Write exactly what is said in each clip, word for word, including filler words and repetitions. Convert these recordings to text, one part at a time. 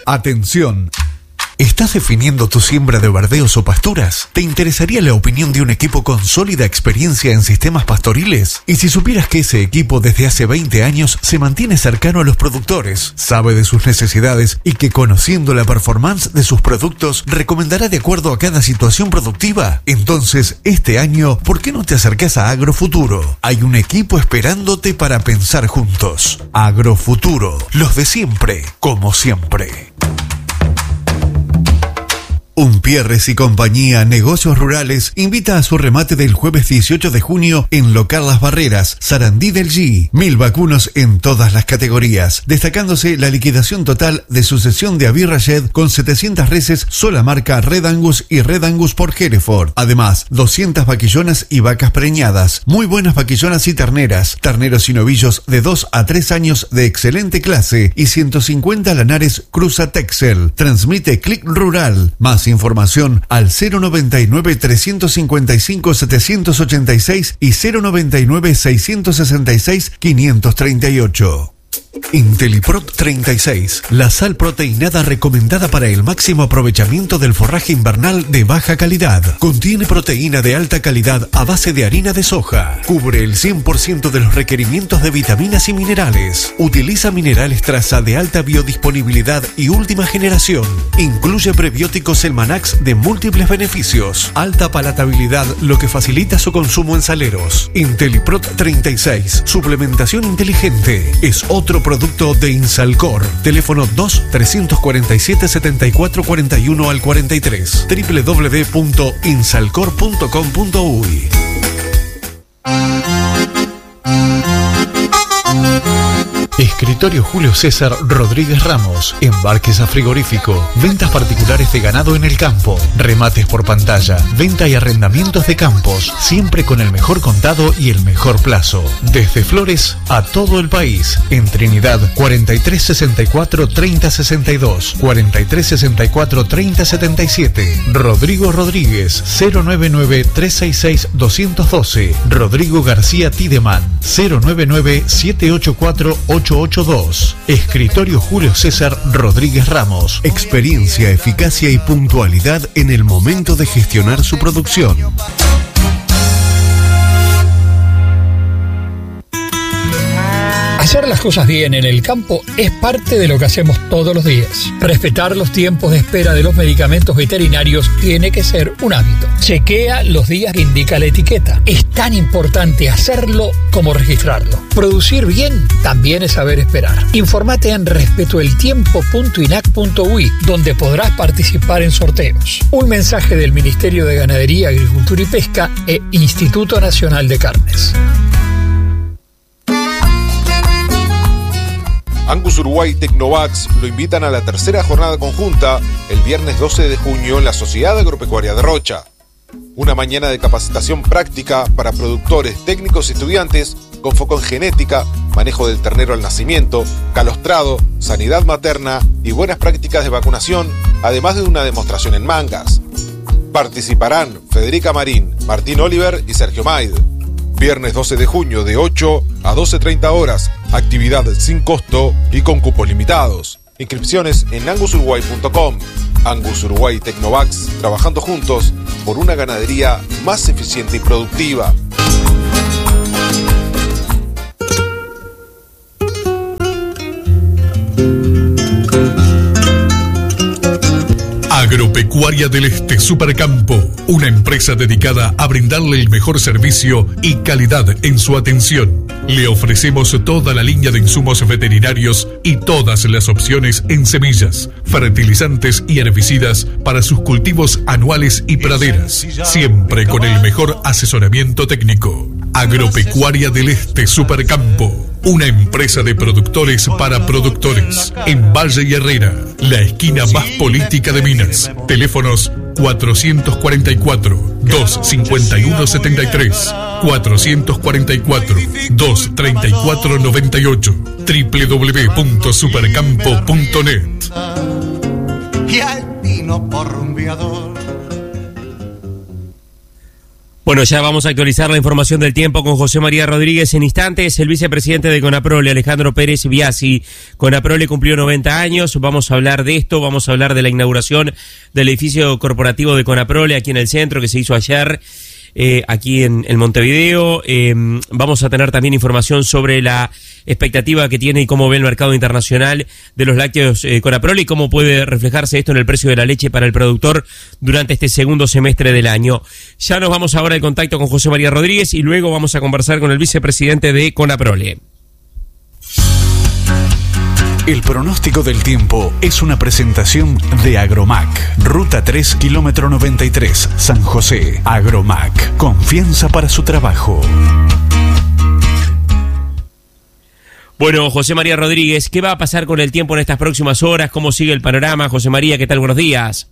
Atención. ¿Estás definiendo tu siembra de verdeos o pasturas? ¿Te interesaría la opinión de un equipo con sólida experiencia en sistemas pastoriles? Y si supieras que ese equipo desde hace veinte años se mantiene cercano a los productores, sabe de sus necesidades y que conociendo la performance de sus productos recomendará de acuerdo a cada situación productiva? Entonces, este año, ¿por qué no te acercas a Agrofuturo? Hay un equipo esperándote para pensar juntos. Agrofuturo, los de siempre, como siempre. Umpierres y Compañía Negocios Rurales invita a su remate del jueves dieciocho de junio en Local Las Barreras, Sarandí del G. Mil vacunos en todas las categorías, destacándose la liquidación total de sucesión de Abir Rayed con setecientas reses sola marca Red Angus y Red Angus por Hereford. Además, doscientas vaquillonas y vacas preñadas, muy buenas vaquillonas y terneras, terneros y novillos de dos a tres años de excelente clase y ciento cincuenta lanares Cruza Texel. Transmite Click Rural. Más información al cero noventa y nueve, trescientos cincuenta y cinco, setecientos ochenta y seis y cero noventa y nueve, seiscientos sesenta y seis, quinientos treinta y ocho. Inteliprot treinta y seis, la sal proteinada recomendada para el máximo aprovechamiento del forraje invernal de baja calidad. Contiene proteína de alta calidad a base de harina de soja. Cubre el cien por ciento de los requerimientos de vitaminas y minerales. Utiliza minerales traza de alta biodisponibilidad y última generación. Incluye prebióticos Elmanax de múltiples beneficios. Alta palatabilidad, lo que facilita su consumo en saleros. Inteliprot treinta y seis, suplementación inteligente. Es otro Otro producto de Insalcor. Teléfono dos, trescientos cuarenta y siete, setenta y cuatro cuarenta y uno al cuarenta y tres. doble u doble u doble u punto insalcor punto com punto uy. Escritorio Julio César Rodríguez Ramos. Embarques a frigorífico. Ventas particulares de ganado en el campo. Remates por pantalla. Venta y arrendamientos de campos. Siempre con el mejor contado y el mejor plazo. Desde Flores a todo el país. En Trinidad, cuarenta y tres sesenta y cuatro, treinta sesenta y dos. cuarenta y tres sesenta y cuatro, treinta setenta y siete. Rodrigo Rodríguez, cero noventa y nueve, trescientos sesenta y seis, doscientos doce. Rodrigo García Tideman, cero noventa y nueve, setecientos ochenta y cuatro, ochocientos ochenta y dos. Escritorio Julio César Rodríguez Ramos. Experiencia, eficacia y puntualidad en el momento de gestionar su producción. Hacer las cosas bien en el campo es parte de lo que hacemos todos los días. Respetar los tiempos de espera de los medicamentos veterinarios tiene que ser un hábito. Chequea los días que indica la etiqueta. Es tan importante hacerlo como registrarlo. Producir bien también es saber esperar. Infórmate en respetoeltiempo punto inac punto uy, donde podrás participar en sorteos. Un mensaje del Ministerio de Ganadería, Agricultura y Pesca e Instituto Nacional de Carnes. Angus Uruguay Tecnovax lo invitan a la tercera jornada conjunta el viernes doce de junio en la Sociedad Agropecuaria de Rocha. Una mañana de capacitación práctica para productores, técnicos y estudiantes con foco en genética, manejo del ternero al nacimiento, calostrado, sanidad materna y buenas prácticas de vacunación, además de una demostración en mangas. Participarán Federica Marín, Martín Oliver y Sergio Maid. Viernes doce de junio de ocho a doce treinta horas. Actividad sin costo y con cupos limitados. Inscripciones en angus uruguay punto com. Angus Uruguay Tecnovax, trabajando juntos por una ganadería más eficiente y productiva. Agropecuaria del Este Supercampo, una empresa dedicada a brindarle el mejor servicio y calidad en su atención. Le ofrecemos toda la línea de insumos veterinarios y todas las opciones en semillas, fertilizantes y herbicidas para sus cultivos anuales y praderas, siempre con el mejor asesoramiento técnico. Agropecuaria del Este Supercampo, una empresa de productores para productores, en Valle y Herrera, la esquina más política de Minas. Teléfonos cuatrocientos cuarenta y cuatro, doscientos cincuenta y uno setenta y tres, cuatrocientos cuarenta y cuatro, doscientos treinta y cuatro noventa y ocho, doble u doble u doble u punto supercampo punto net. Y al pino porrumbeador. Bueno, ya vamos a actualizar la información del tiempo con José María Rodríguez en instantes. El vicepresidente de Conaprole, Alejandro Pérez Biasi. Conaprole cumplió noventa años. Vamos a hablar de esto, vamos a hablar de la inauguración del edificio corporativo de Conaprole aquí en el centro, que se hizo ayer. Eh, aquí en, en Montevideo. Eh, vamos a tener también información sobre la expectativa que tiene y cómo ve el mercado internacional de los lácteos eh, Conaprole y cómo puede reflejarse esto en el precio de la leche para el productor durante este segundo semestre del año. Ya nos vamos ahora al contacto con José María Rodríguez y luego vamos a conversar con el vicepresidente de Conaprole. El pronóstico del tiempo es una presentación de Agromac. Ruta tres, kilómetro noventa y tres, San José. Agromac. Confianza para su trabajo. Bueno, José María Rodríguez, ¿qué va a pasar con el tiempo en estas próximas horas? ¿Cómo sigue el panorama? José María, ¿qué tal? Buenos días.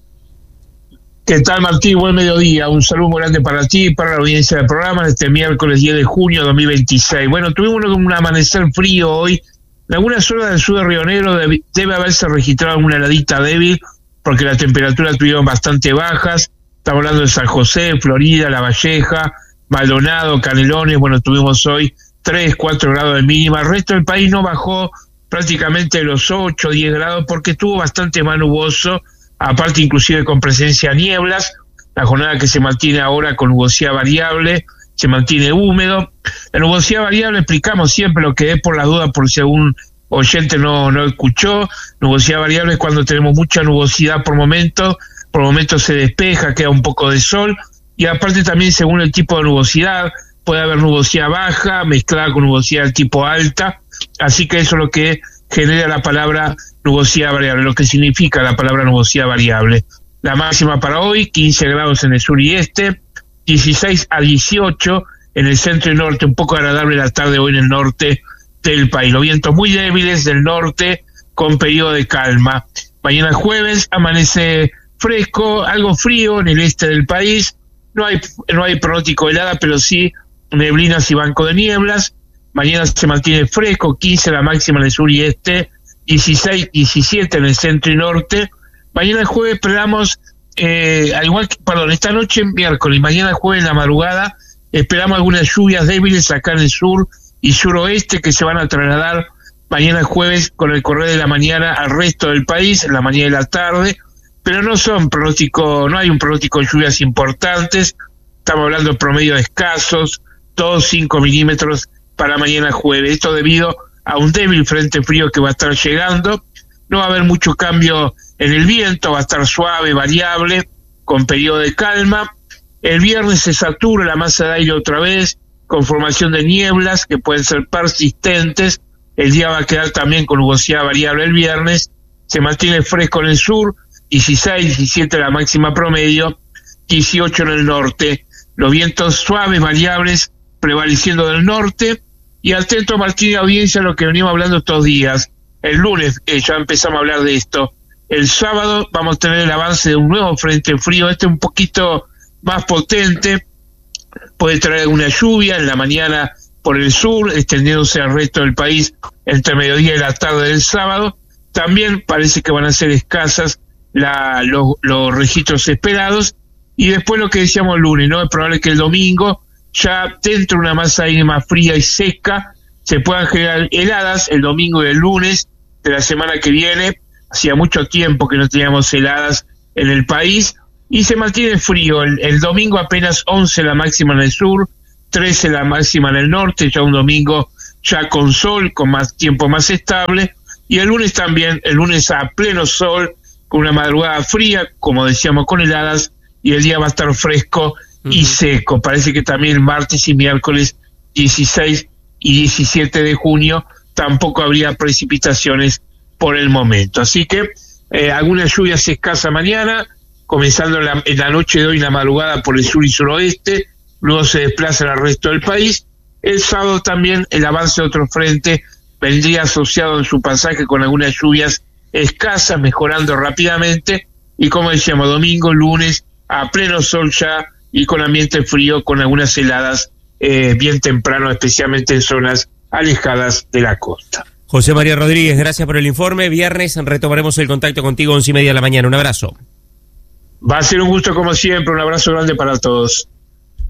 ¿Qué tal, Martín? Buen mediodía. Un saludo muy grande para ti y para la audiencia del programa este miércoles diez de junio de dos mil veintiséis. Bueno, tuvimos un amanecer frío hoy. En algunas zonas del sur de Río Negro debe, debe haberse registrado una heladita débil porque las temperaturas estuvieron bastante bajas. Estamos hablando de San José, Florida, La Valleja, Maldonado, Canelones. Bueno, tuvimos hoy tres, cuatro grados de mínima. El resto del país no bajó prácticamente los ocho, diez grados porque estuvo bastante más nuboso, aparte inclusive con presencia de nieblas. La jornada que se mantiene ahora con nubosidad variable, se mantiene húmedo. La nubosidad variable explicamos siempre lo que es por la duda, por si algún oyente no, no escuchó. Nubosidad variable es cuando tenemos mucha nubosidad por momento, por momentos se despeja, queda un poco de sol, y aparte también según el tipo de nubosidad, puede haber nubosidad baja mezclada con nubosidad del tipo alta, así que eso es lo que genera la palabra nubosidad variable, lo que significa la palabra nubosidad variable. La máxima para hoy, quince grados en el sur y este, dieciséis a dieciocho en el centro y norte, un poco agradable la tarde hoy en el norte del país. Los vientos muy débiles del norte con periodo de calma. Mañana jueves amanece fresco, algo frío en el este del país. No hay no hay pronóstico de helada, pero sí neblinas y banco de nieblas. Mañana se mantiene fresco, quince la máxima en el sur y este, dieciséis, diecisiete en el centro y norte. Mañana jueves esperamos, eh, al igual que, perdón, esta noche miércoles, mañana jueves en la madrugada, esperamos algunas lluvias débiles acá en el sur y suroeste que se van a trasladar mañana jueves con el correr de la mañana al resto del país, en la mañana y la tarde, pero no son pronóstico, no hay un pronóstico de lluvias importantes, estamos hablando de promedio escasos, dos, cinco milímetros para mañana jueves, esto debido a un débil frente frío que va a estar llegando. No va a haber mucho cambio en el viento, va a estar suave, variable, con periodo de calma. El viernes se satura la masa de aire otra vez, con formación de nieblas que pueden ser persistentes. El día va a quedar también con nubosidad variable el viernes. Se mantiene fresco en el sur, dieciséis, diecisiete la máxima promedio, dieciocho en el norte. Los vientos suaves, variables, prevaleciendo del norte. Y atento, Martín y audiencia, a lo que venimos hablando estos días. El lunes eh, ya empezamos a hablar de esto. El sábado vamos a tener el avance de un nuevo frente frío, este un poquito más potente, puede traer alguna lluvia en la mañana por el sur, extendiéndose al resto del país entre mediodía y la tarde del sábado. También parece que van a ser escasas la, los, los registros esperados. Y después lo que decíamos el lunes, ¿no? Es probable que el domingo, ya dentro de una masa de aire más fría y seca, se puedan generar heladas el domingo y el lunes de la semana que viene. Hacía mucho tiempo que no teníamos heladas en el país y se mantiene frío. El, el domingo apenas once la máxima en el sur, trece la máxima en el norte, ya un domingo ya con sol, con más tiempo más estable. Y el lunes también, el lunes a pleno sol, con una madrugada fría, como decíamos, con heladas, y el día va a estar fresco y uh-huh. seco. Parece que también martes y miércoles dieciséis y diecisiete de junio tampoco habría precipitaciones por el momento. Así que eh, algunas lluvias escasas mañana, comenzando en la, en la noche de hoy, en la madrugada por el sur y suroeste, luego se desplazan al resto del país. El sábado también el avance de otro frente vendría asociado en su pasaje con algunas lluvias escasas, mejorando rápidamente, y como decíamos, domingo, lunes, a pleno sol ya, y con ambiente frío, con algunas heladas eh, bien temprano, especialmente en zonas alejadas de la costa. José María Rodríguez, gracias por el informe. Viernes retomaremos el contacto contigo a once y media de la mañana. Un abrazo. Va a ser un gusto como siempre, un abrazo grande para todos.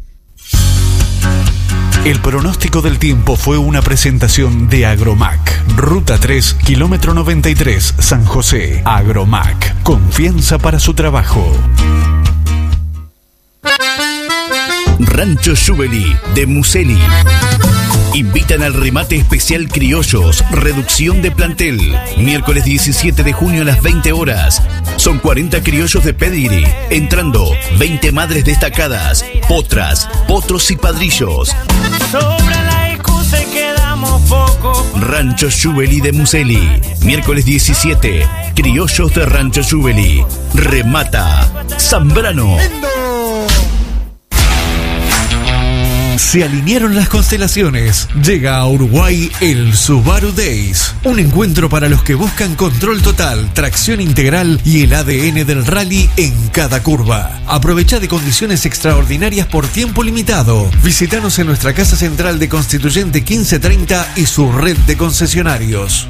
El pronóstico del tiempo fue una presentación de Agromac. Ruta tres, kilómetro noventa y tres, San José. Agromac. Confianza para su trabajo. Rancho Juveli de Museli invitan al remate especial Criollos, reducción de plantel. Miércoles diecisiete de junio a las veinte horas. Son cuarenta criollos de pedigree, entrando veinte madres destacadas, potras, potros y padrillos. Sobra la excusa y quedamos poco. Rancho Juveli de Museli. Miércoles diecisiete, Criollos de Rancho Juveli. Remata Zambrano. Se alinearon las constelaciones. Llega a Uruguay el Subaru Days. Un encuentro para los que buscan control total, tracción integral y el A D N del rally en cada curva. Aprovecha de condiciones extraordinarias por tiempo limitado. Visítanos en nuestra casa central de Constituyente quince treinta y su red de concesionarios.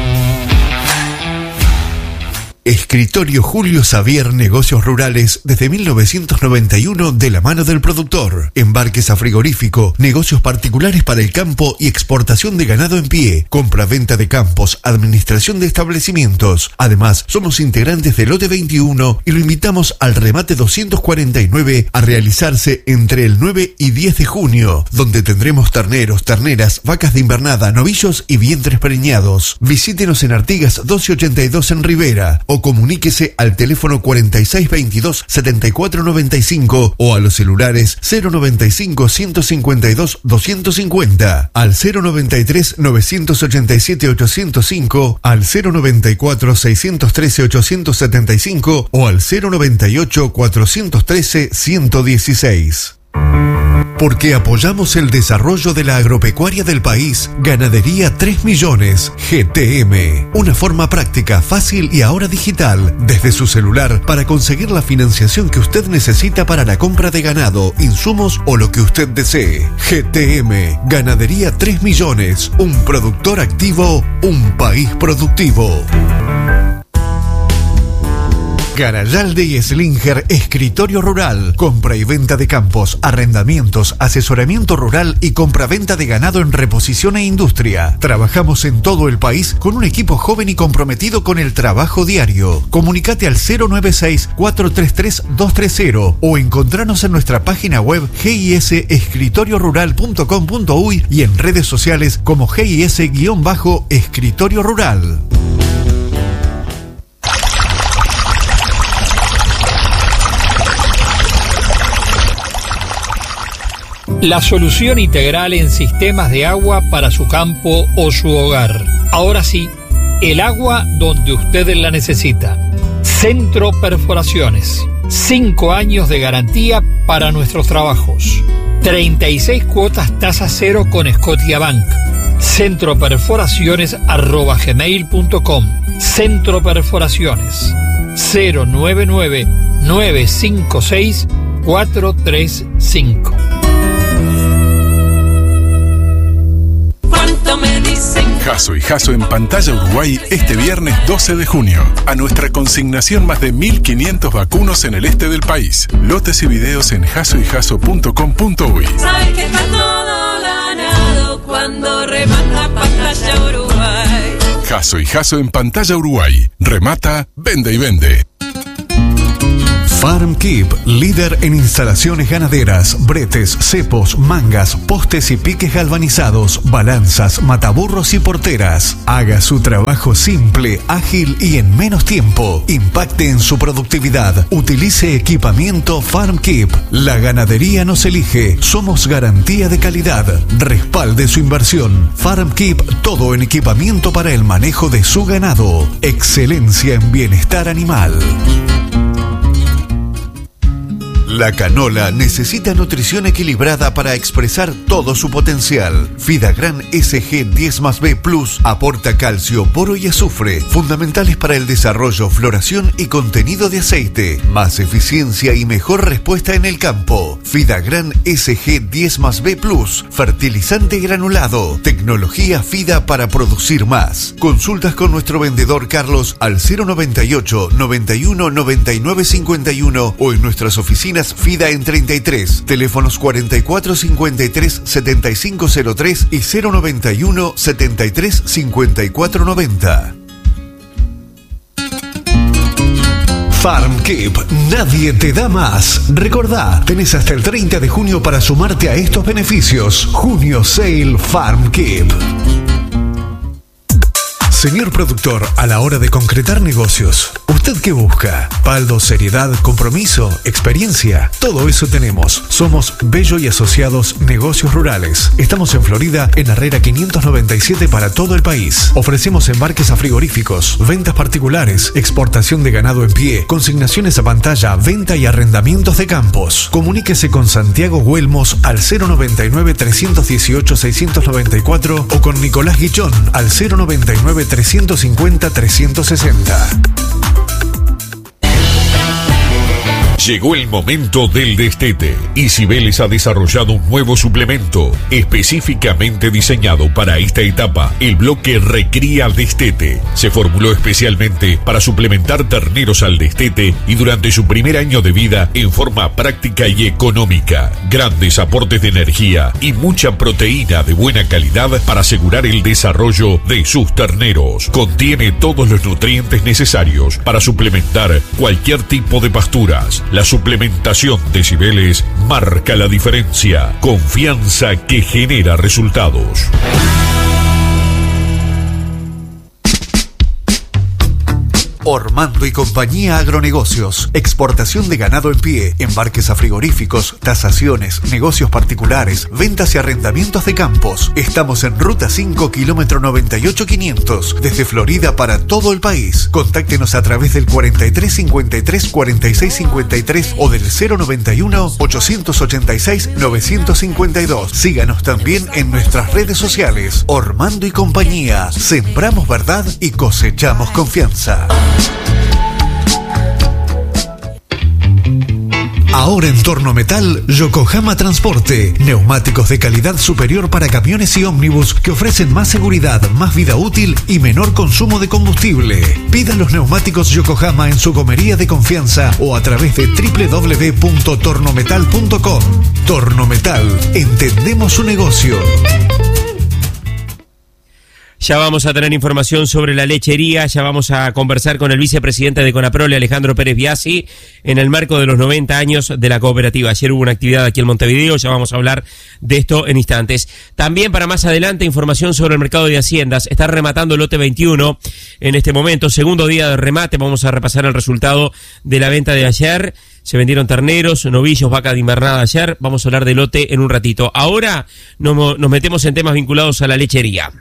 Escritorio Julio Xavier Negocios Rurales desde mil novecientos noventa y uno de la mano del productor. Embarques a frigorífico, negocios particulares para el campo y exportación de ganado en pie, compra-venta de campos, administración de establecimientos. Además, somos integrantes del lote veintiuno y lo invitamos al remate doscientos cuarenta y nueve a realizarse entre el nueve y diez de junio, donde tendremos terneros, terneras, vacas de invernada, novillos y vientres preñados. Visítenos en Artigas doce ochenta y dos en Rivera, o comuníquese al teléfono cuarenta y seis veintidós setenta y cuatro noventa y cinco o a los celulares cero noventa y cinco ciento cincuenta y dos doscientos cincuenta, al cero noventa y tres novecientos ochenta y siete ochocientos cinco, al cero noventa y cuatro seiscientos trece ochocientos setenta y cinco o al cero noventa y ocho cuatrocientos trece ciento dieciséis. Porque apoyamos el desarrollo de la agropecuaria del país, Ganadería tres millones, G T M. Una forma práctica, fácil y ahora digital, desde su celular, para conseguir la financiación que usted necesita para la compra de ganado, insumos o lo que usted desee. G T M, Ganadería tres millones, un productor activo, un país productivo. Garayalde y Slinger Escritorio Rural. Compra y venta de campos, arrendamientos, asesoramiento rural y compra-venta de ganado en reposición e industria. Trabajamos en todo el país con un equipo joven y comprometido con el trabajo diario. Comunicate al cero noventa y seis cuatro tres tres dos tres cero o encontranos en nuestra página web g i s escritorio rural punto com punto u y y en redes sociales como G I S-Escritorio Rural. La solución integral en sistemas de agua para su campo o su hogar. Ahora sí, el agua donde usted la necesita. Centro Perforaciones. Cinco años de garantía para nuestros trabajos. treinta y seis cuotas tasa cero con Scotiabank. Centroperforaciones arroba gmail punto com. Centro Perforaciones. cero nueve nueve nueve cinco seis cuatro tres cinco. Jasso y Jasso en Pantalla Uruguay este viernes doce de junio. A nuestra consignación más de mil quinientos vacunos en el este del país. Lotes y videos en jasso y jasso punto com punto u y. Sabes que está todo ganado cuando remata Pantalla Uruguay. Jasso y Jasso en Pantalla Uruguay. Remata, vende y vende. FarmKeep, líder en instalaciones ganaderas, bretes, cepos, mangas, postes y piques galvanizados, balanzas, mataburros y porteras. Haga su trabajo simple, ágil y en menos tiempo. Impacte en su productividad. Utilice equipamiento FarmKeep. La ganadería nos elige. Somos garantía de calidad. Respalde su inversión. FarmKeep, todo en equipamiento para el manejo de su ganado. Excelencia en bienestar animal. La canola necesita nutrición equilibrada para expresar todo su potencial. Fidagran S G diez más B Plus aporta calcio, boro y azufre, fundamentales para el desarrollo, floración y contenido de aceite. Más eficiencia y mejor respuesta en el campo. Fidagran S G diez más B Plus, fertilizante granulado, tecnología FIDA para producir más. Consultas con nuestro vendedor Carlos al cero noventa y ocho noventa y uno noventa y nueve cincuenta y uno o en nuestras oficinas Esquinas Fida en treinta y tres. Teléfonos cuarenta y cuatro cincuenta y tres setenta y cinco cero tres y cero noventa y uno setenta y tres cincuenta y cuatro noventa. FarmKeep, nadie te da más. Recordá, tenés hasta el treinta de junio para sumarte a estos beneficios. Junio Sale FarmKeep. Señor productor, a la hora de concretar negocios, ¿usted qué busca? Paldo, seriedad, compromiso, experiencia. Todo eso tenemos. Somos Bello y Asociados Negocios Rurales. Estamos en Florida, en Herrera quinientos noventa y siete para todo el país. Ofrecemos embarques a frigoríficos, ventas particulares, exportación de ganado en pie, consignaciones a pantalla, venta y arrendamientos de campos. Comuníquese con Santiago Huelmos al cero noventa y nueve trescientos dieciocho seiscientos noventa y cuatro o con Nicolás Guichón al cero noventa y nueve trescientos cincuenta trescientos sesenta. Llegó el momento del destete y Cibeles ha desarrollado un nuevo suplemento específicamente diseñado para esta etapa, el bloque Recría Destete. Se formuló especialmente para suplementar terneros al destete y durante su primer año de vida en forma práctica y económica. Grandes aportes de energía y mucha proteína de buena calidad para asegurar el desarrollo de sus terneros. Contiene todos los nutrientes necesarios para suplementar cualquier tipo de pasturas. La suplementación de Cibeles marca la diferencia. Confianza que genera resultados. Ormando y Compañía Agronegocios. Exportación de ganado en pie, embarques a frigoríficos, tasaciones, negocios particulares, ventas y arrendamientos de campos. Estamos en Ruta cinco, kilómetro noventa y ocho quinientos, desde Florida para todo el país. Contáctenos a través del cuarenta y tres cincuenta y tres cuarenta y seis cincuenta y tres o del cero noventa y uno ochocientos ochenta y seis novecientos cincuenta y dos. Síganos también en nuestras redes sociales. Ormando y Compañía. Sembramos verdad y cosechamos confianza. Ahora en Tornometal, Yokohama Transporte. Neumáticos de calidad superior para camiones y ómnibus que ofrecen más seguridad, más vida útil y menor consumo de combustible. Pida los neumáticos Yokohama en su gomería de confianza o a través de doble u doble u doble u punto tornometal punto com. Tornometal, entendemos su negocio. Ya vamos a tener información sobre la lechería, ya vamos a conversar con el vicepresidente de Conaprole, Alejandro Pérez Biasi, en el marco de los noventa años de la cooperativa. Ayer hubo una actividad aquí en Montevideo, ya vamos a hablar de esto en instantes. También para más adelante, información sobre el mercado de haciendas. Está rematando el lote veintiuno en este momento, segundo día de remate. Vamos a repasar el resultado de la venta de ayer. Se vendieron terneros, novillos, vaca de invernada ayer. Vamos a hablar del lote en un ratito. Ahora nos, nos metemos en temas vinculados a la lechería.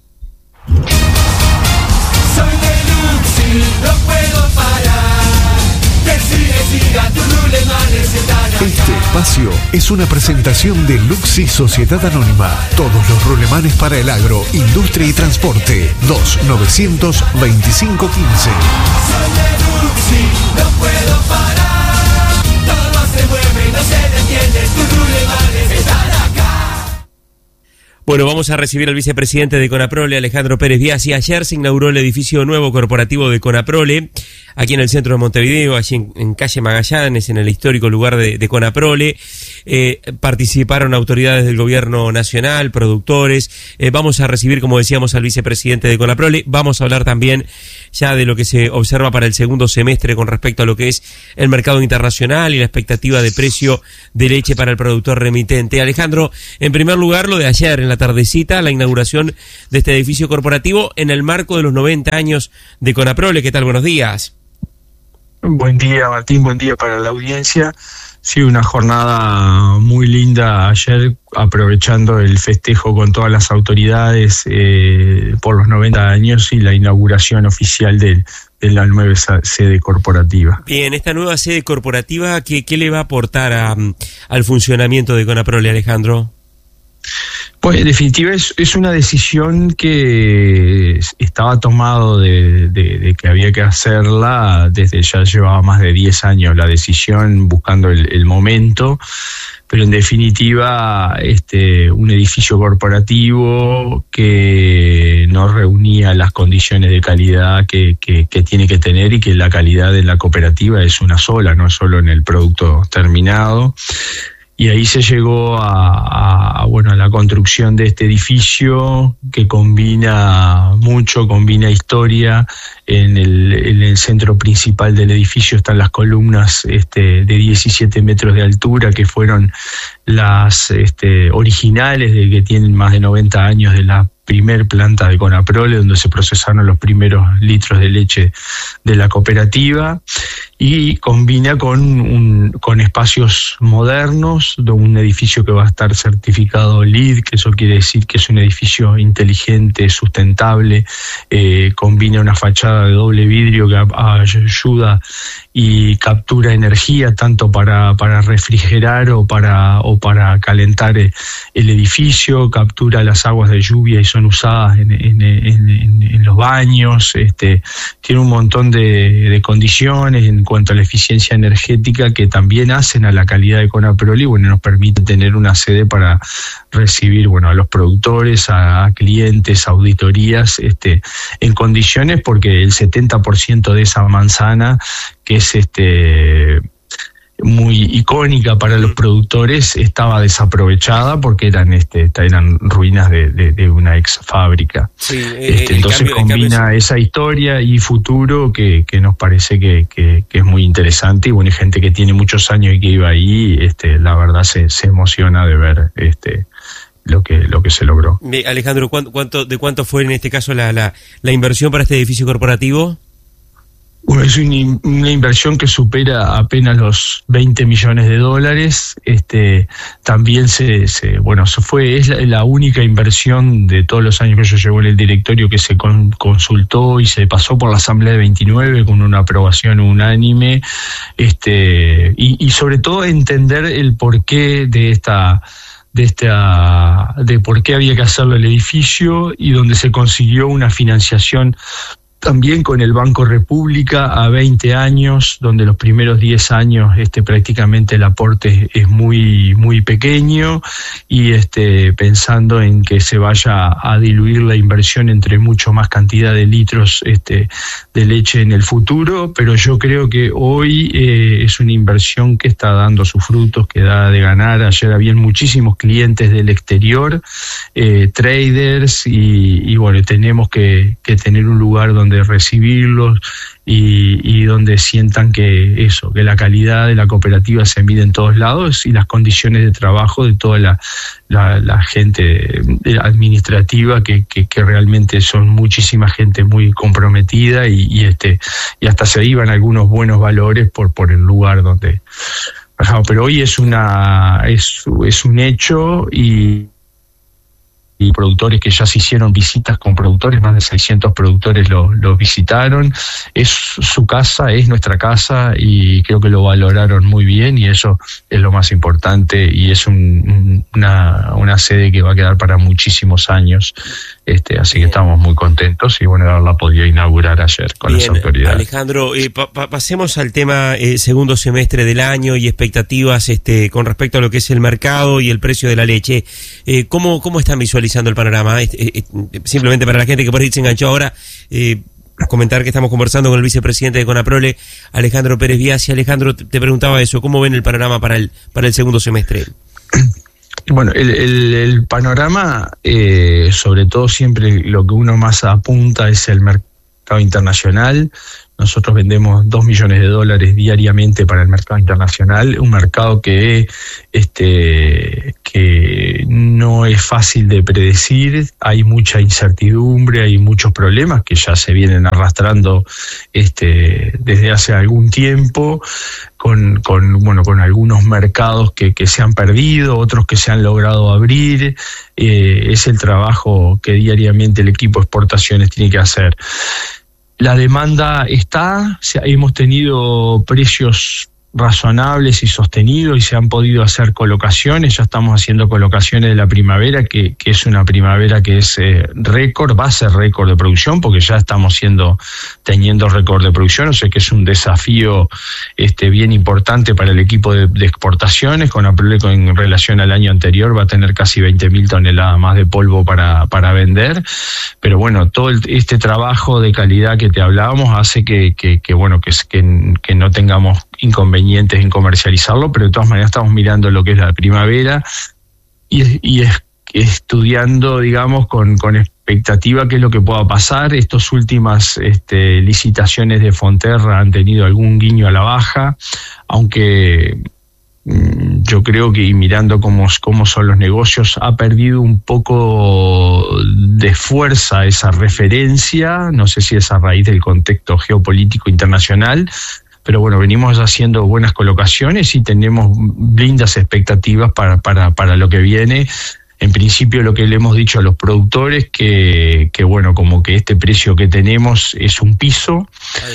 Soy de Luxi, no puedo parar. Decide, siga, tu rulemanes están acá. Este espacio es una presentación de Luxi Sociedad Anónima. Todos los rulemanes para el agro, industria y transporte. dos novecientos veinticinco quince. Soy de Luxi, no puedo parar. Todo se mueve y no se detiene. Tus rulemanes están acá. Bueno, vamos a recibir al vicepresidente de Conaprole, Alejandro Pérez Biasi. Ayer se inauguró el edificio nuevo corporativo de Conaprole, aquí en el centro de Montevideo, allí en, en calle Magallanes, en el histórico lugar de, de Conaprole. Eh, participaron autoridades del gobierno nacional, productores. Eh, vamos a recibir, como decíamos, al vicepresidente de Conaprole. Vamos a hablar también ya de lo que se observa para el segundo semestre con respecto a lo que es el mercado internacional y la expectativa de precio de leche para el productor remitente. Alejandro, en primer lugar, lo de ayer en la tardecita, la inauguración de este edificio corporativo en el marco de los noventa años de Conaprole. ¿Qué tal? Buenos días. Buen día, Martín, buen día para la audiencia. Sí, una jornada muy linda ayer, aprovechando el festejo con todas las autoridades eh, por los noventa años y la inauguración oficial de, de la nueva sede corporativa. Bien, esta nueva sede corporativa, ¿qué, qué le va a aportar a, al funcionamiento de Conaprole, Alejandro? Pues en definitiva es, es una decisión que estaba tomado de, de, de que había que hacerla desde ya llevaba más de diez años la decisión, buscando el, el momento. pero en definitiva este, un edificio corporativo que no reunía las condiciones de calidad que, que, que tiene que tener, y que la calidad de la cooperativa es una sola, no solo en el producto terminado. Y ahí se llegó a, a, bueno, a la construcción de este edificio que combina mucho, combina historia. En el, en el centro principal del edificio están las columnas este, de diecisiete metros de altura, que fueron las este, originales, de que tienen más de noventa años, de la primer planta de Conaprole, donde se procesaron los primeros litros de leche de la cooperativa, y combina con un, con espacios modernos, de un edificio que va a estar certificado L E E D, que eso quiere decir que es un edificio inteligente, sustentable, eh, combina una fachada de doble vidrio que ayuda y captura energía tanto para, para refrigerar o para, o para calentar el edificio, captura las aguas de lluvia y son usadas en, en, en, en, en los baños, este, tiene un montón de, de condiciones en cuanto a la eficiencia energética que también hacen a la calidad de Conaprole, y bueno, nos permite tener una sede para recibir, bueno, a los productores, a, a clientes, auditorías, este, en condiciones, porque el setenta por ciento de esa manzana, que es este muy icónica para los productores, estaba desaprovechada porque eran este eran ruinas de, de, de una ex fábrica. Sí, este, entonces cambio, combina cambio... esa historia y futuro que, que nos parece que, que, que es muy interesante, y bueno, hay gente que tiene muchos años y que iba ahí, este, la verdad se, se emociona de ver este lo que lo que se logró. Alejandro, ¿cuánto, cuánto de cuánto fue en este caso la, la, la inversión para este edificio corporativo? Bueno, es una, una inversión que supera apenas los veinte millones de dólares. Este, también se, se bueno, se fue, es la, la única inversión de todos los años que yo llevo en el directorio que se con, consultó y se pasó por la Asamblea de veintinueve con una aprobación unánime. Este, y, y sobre todo entender el porqué de esta, de esta, de por qué había que hacerlo el edificio, y donde se consiguió una financiación también con el Banco República a veinte años, donde los primeros diez años este, prácticamente el aporte es muy, muy pequeño, y este, pensando en que se vaya a diluir la inversión entre mucho más cantidad de litros este, de leche en el futuro, pero yo creo que hoy eh, es una inversión que está dando sus frutos, que da de ganar. Ayer habían muchísimos clientes del exterior, eh, traders, y, y bueno, tenemos que, que tener un lugar donde recibirlos y, y donde sientan que eso, que la calidad de la cooperativa se mide en todos lados, y las condiciones de trabajo de toda la, la, la gente administrativa que, que, que realmente son muchísima gente muy comprometida, y, y este y hasta se iban algunos buenos valores por, por el lugar donde. Ajá, pero hoy es una es, es un hecho, y y productores que ya se hicieron visitas con productores, más de seiscientos productores lo, lo visitaron. Es su casa, es nuestra casa, y creo que lo valoraron muy bien, y eso es lo más importante, y es un, una, una sede que va a quedar para muchísimos años, este, así que estamos muy contentos, y bueno, haberla podido inaugurar ayer con bien, las autoridades. Alejandro, eh, pa pa pasemos al tema eh, segundo semestre del año y expectativas este, con respecto a lo que es el mercado y el precio de la leche. Eh, ¿cómo, ¿Cómo están visualizando el panorama? Eh, eh, simplemente para la gente que por ahí se enganchó ahora, eh, comentar que estamos conversando con el vicepresidente de Conaprole, Alejandro Pérez Biasi. Alejandro, te preguntaba eso, ¿cómo ven el panorama para el para el segundo semestre? Bueno, el, el, el panorama, eh, sobre todo siempre lo que uno más apunta es el mercado internacional. Nosotros vendemos dos millones de dólares diariamente para el mercado internacional, un mercado que este que no es fácil de predecir, hay mucha incertidumbre, hay muchos problemas que ya se vienen arrastrando este desde hace algún tiempo, con, con bueno con algunos mercados que, que se han perdido, otros que se han logrado abrir. Eh, es el trabajo que diariamente el equipo de exportaciones tiene que hacer. La demanda está, hemos tenido precios razonables y sostenidos y se han podido hacer colocaciones. Ya estamos haciendo colocaciones de la primavera, que, que es una primavera que es eh, récord, va a ser récord de producción, porque ya estamos siendo, teniendo récord de producción, o sea que es un desafío este, bien importante para el equipo de, de exportaciones. Con Aproleco, en relación al año anterior, va a tener casi veinte mil toneladas más de polvo para, para vender. Pero bueno, todo el, este trabajo de calidad que te hablábamos hace que, que, que bueno, que, que, que no tengamos inconvenientes en comercializarlo, pero de todas maneras estamos mirando lo que es la primavera y, y es, estudiando, digamos, con, con expectativa qué es lo que pueda pasar. Estas últimas este, licitaciones de Fonterra han tenido algún guiño a la baja, aunque mm, yo creo que, y mirando cómo, cómo son los negocios, ha perdido un poco de fuerza esa referencia. No sé si es a raíz del contexto geopolítico internacional, pero bueno, venimos haciendo buenas colocaciones y tenemos lindas expectativas para, para, para lo que viene. En principio, lo que le hemos dicho a los productores, que, que bueno, como que este precio que tenemos es un piso,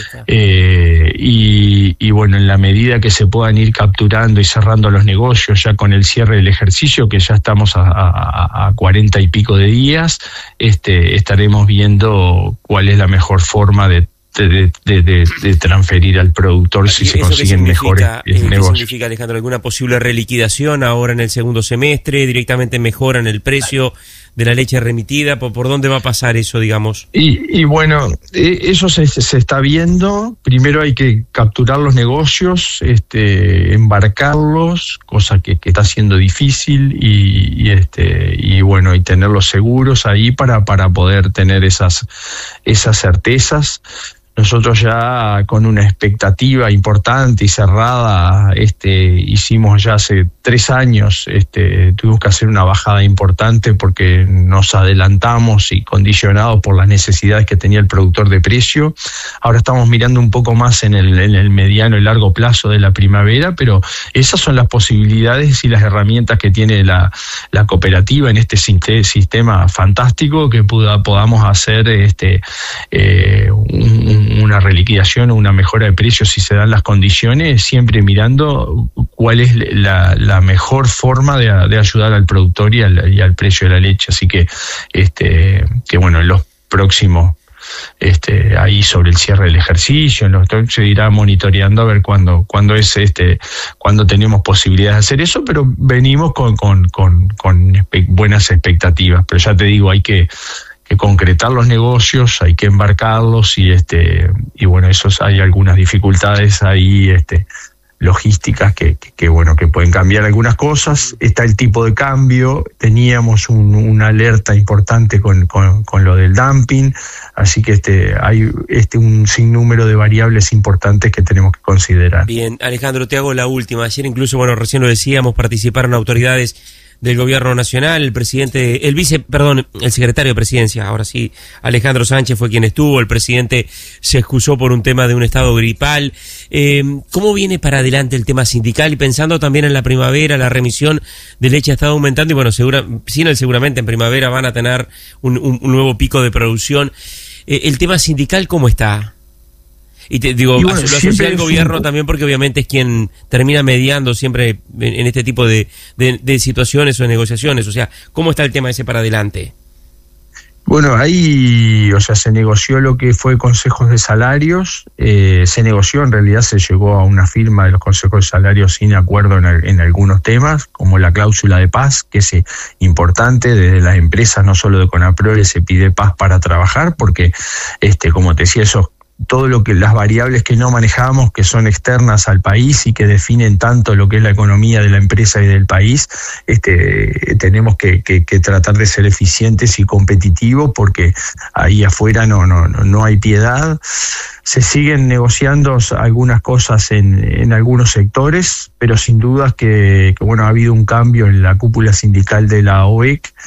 eh, y, y bueno, en la medida que se puedan ir capturando y cerrando los negocios ya con el cierre del ejercicio, que ya estamos a, a, a cuarenta y pico de días, este, estaremos viendo cuál es la mejor forma de De, de, de, de transferir al productor si se consiguen mejores eh, negocios. ¿Qué significa, Alejandro? ¿Alguna posible reliquidación ahora en el segundo semestre? ¿Directamente mejoran el precio de la leche remitida? ¿Por, por dónde va a pasar eso, digamos? Y, y bueno, eso se, se está viendo. Primero hay que capturar los negocios, este, embarcarlos, cosa que, que está siendo difícil, y, y este y bueno, y tenerlos seguros ahí para, para poder tener esas, esas certezas. Nosotros ya con una expectativa importante y cerrada, este, hicimos ya hace tres años, este, tuvimos que hacer una bajada importante porque nos adelantamos y condicionados por las necesidades que tenía el productor de precio. Ahora estamos mirando un poco más en el, en el mediano y largo plazo de la primavera, pero esas son las posibilidades y las herramientas que tiene la, la cooperativa en este sistema fantástico, que pueda, podamos hacer este, eh, un una reliquidación o una mejora de precios si se dan las condiciones, siempre mirando cuál es la, la mejor forma de, de ayudar al productor y al, y al precio de la leche. Así que, este, que bueno, en los próximos, este, ahí sobre el cierre del ejercicio, en los, se irá monitoreando a ver cuándo, cuándo es este, cuándo tenemos posibilidades de hacer eso, pero venimos con, con, con, con espe- buenas expectativas. Pero ya te digo, hay que que concretar los negocios, hay que embarcarlos y este y bueno, esos hay algunas dificultades ahí este logísticas que, que, que bueno, que pueden cambiar algunas cosas. Está el tipo de cambio, teníamos un, una alerta importante con, con, con lo del dumping, así que este hay este un sinnúmero de variables importantes que tenemos que considerar. Bien, Alejandro, te hago la última. Ayer incluso, bueno, recién lo decíamos, participaron autoridades del gobierno nacional, el presidente, el vice, perdón, el secretario de presidencia, ahora sí, Alejandro Sánchez fue quien estuvo, el presidente se excusó por un tema de un estado gripal. Eh, ¿Cómo viene para adelante el tema sindical? Y pensando también en la primavera, la remisión de leche ha estado aumentando y bueno, segura, sin seguramente en primavera van a tener un, un, un nuevo pico de producción. Eh, ¿El tema sindical cómo está? Y te digo, y bueno, lo asocia al gobierno un... también porque obviamente es quien termina mediando siempre en, en este tipo de, de, de situaciones o de negociaciones. O sea, ¿cómo está el tema ese para adelante? Bueno, ahí, o sea, se negoció lo que fue consejos de salarios, eh, se negoció, en realidad se llegó a una firma de los consejos de salarios sin acuerdo en, en algunos temas, como la cláusula de paz, que es importante. Desde las empresas, no solo de Conaprole, se pide paz para trabajar, porque, este, como te decía, esos todo lo que las variables que no manejamos, que son externas al país y que definen tanto lo que es la economía de la empresa y del país, este, tenemos que, que, que tratar de ser eficientes y competitivos, porque ahí afuera no, no, no hay piedad. Se siguen negociando algunas cosas en, en algunos sectores, pero sin dudas que, que bueno, ha habido un cambio en la cúpula sindical de la O E C.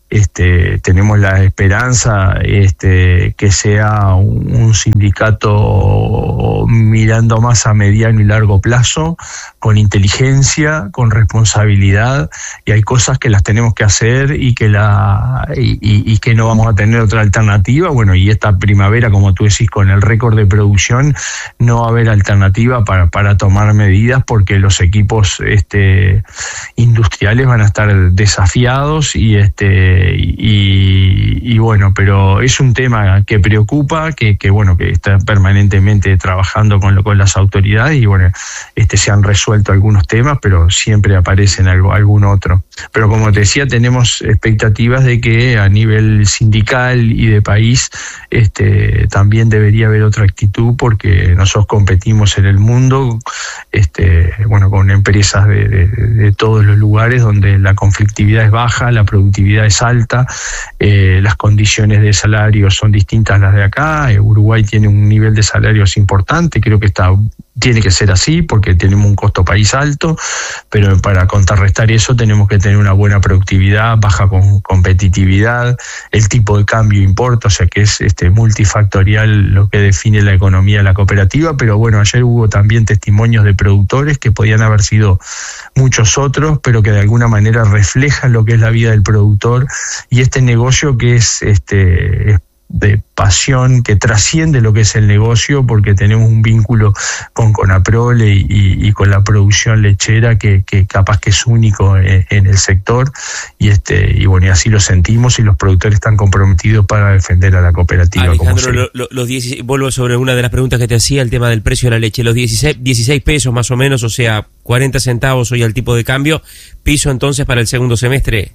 este, tenemos la esperanza este, que sea un, un sindicato mirando más a mediano y largo plazo, con inteligencia, con responsabilidad, y hay cosas que las tenemos que hacer y que la y, y, y que no vamos a tener otra alternativa. Bueno, y esta primavera, como tú decís, con el récord de producción, no va a haber alternativa para, para tomar medidas, porque los equipos este, industriales van a estar desafiados y este y, y bueno, pero es un tema que preocupa, que, que bueno, que está permanentemente trabajando con, lo, con las autoridades, y bueno, este se han resuelto algunos temas, pero siempre aparecen algo, algún otro. Pero como te decía, tenemos expectativas de que a nivel sindical y de país este también debería haber otra actitud, porque nosotros competimos en el mundo este bueno con empresas de, de, de todos los lugares donde la conflictividad es baja, la productividad es alta, eh, las condiciones de salario son distintas a las de acá. eh, Uruguay tiene un nivel de salarios importante, creo que está tiene que ser así porque tenemos un costo país alto, pero para contrarrestar eso tenemos que tener una buena productividad, baja con competitividad, el tipo de cambio importa, o sea que es este multifactorial lo que define la economía de la cooperativa. Pero bueno, ayer hubo también testimonios de productores que podían haber sido muchos otros, pero que de alguna manera reflejan lo que es la vida del productor y este negocio que es este es de pasión, que trasciende lo que es el negocio, porque tenemos un vínculo con Conaprole y, y, y con la producción lechera que, que capaz que es único en, en el sector, y este y bueno, y así lo sentimos, y los productores están comprometidos para defender a la cooperativa. Alejandro, como lo, lo, los dieciséis, vuelvo sobre una de las preguntas que te hacía, el tema del precio de la leche, los dieciséis, dieciséis pesos más o menos, o sea, cuarenta centavos hoy al tipo de cambio, piso entonces para el segundo semestre.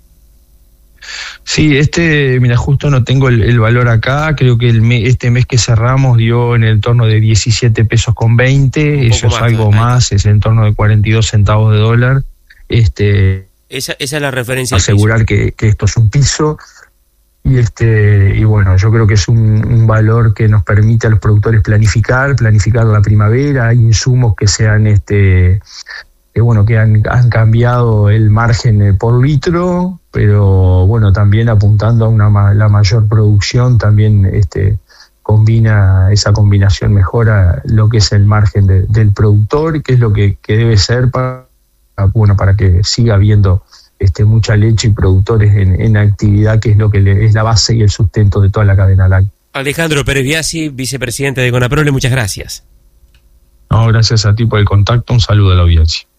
Sí, este, mira, justo no tengo el, el valor acá, creo que el me, este mes que cerramos dio en el entorno de diecisiete pesos con veinte, eso es algo más, es en torno de cuarenta y dos centavos de dólar. Este, esa, esa es la referencia. Asegurar que, que esto es un piso, y este y bueno, yo creo que es un, un valor que nos permite a los productores planificar, planificar la primavera. Hay insumos que sean este que bueno, que han, han cambiado el margen por litro, pero bueno, también apuntando a una la mayor producción, también este combina, esa combinación mejora lo que es el margen de, del productor, que es lo que, que debe ser para, bueno, para que siga habiendo este mucha leche y productores en, en actividad, que es lo que le, es la base y el sustento de toda la cadena láctea. Alejandro Pérez Biasi, vicepresidente de Conaprole, muchas gracias. No, gracias a ti por el contacto, un saludo a la audiencia.